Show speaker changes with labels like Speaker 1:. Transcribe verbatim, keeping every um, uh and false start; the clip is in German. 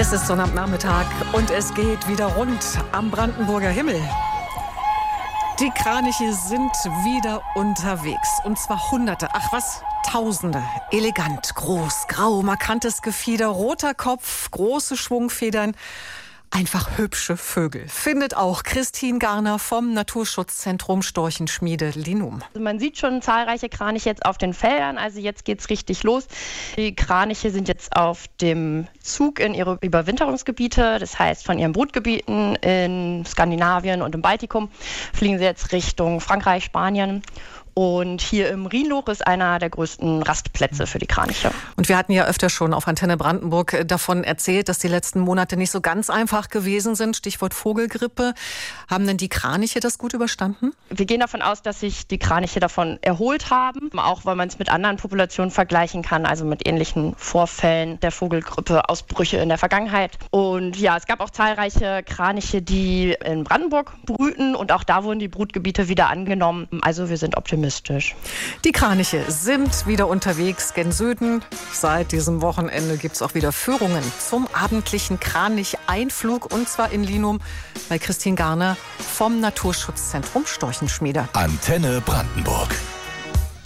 Speaker 1: Es ist Sonnabendnachmittag und es geht wieder rund am Brandenburger Himmel. Die Kraniche sind wieder unterwegs. Und zwar Hunderte, ach was, Tausende. Elegant, groß, grau, markantes Gefieder, roter Kopf, große Schwungfedern. Einfach hübsche Vögel. Findet auch Christine Garner vom Naturschutzzentrum Storchenschmiede Linum.
Speaker 2: Also man sieht schon zahlreiche Kraniche jetzt auf den Feldern. Also jetzt geht's richtig los. Die Kraniche sind jetzt auf dem Zug in ihre Überwinterungsgebiete. Das heißt, von ihren Brutgebieten in Skandinavien und im Baltikum fliegen sie jetzt Richtung Frankreich, Spanien. Und hier im Rhienloch ist einer der größten Rastplätze für die Kraniche.
Speaker 1: Und wir hatten ja öfter schon auf Antenne Brandenburg davon erzählt, dass die letzten Monate nicht so ganz einfach gewesen sind. Stichwort Vogelgrippe. Haben denn die Kraniche das gut überstanden?
Speaker 2: Wir gehen davon aus, dass sich die Kraniche davon erholt haben. Auch weil man es mit anderen Populationen vergleichen kann, also mit ähnlichen Vorfällen der Vogelgrippe, Ausbrüche in der Vergangenheit. Und ja, es gab auch zahlreiche Kraniche, die in Brandenburg brüten. Und auch da wurden die Brutgebiete wieder angenommen. Also wir sind optimistisch.
Speaker 1: Die Kraniche sind wieder unterwegs gen Süden. Seit diesem Wochenende gibt es auch wieder Führungen zum abendlichen Kranicheinflug. Und zwar in Linum bei Christine Garner vom Naturschutzzentrum Storchenschmiede.
Speaker 3: Antenne Brandenburg.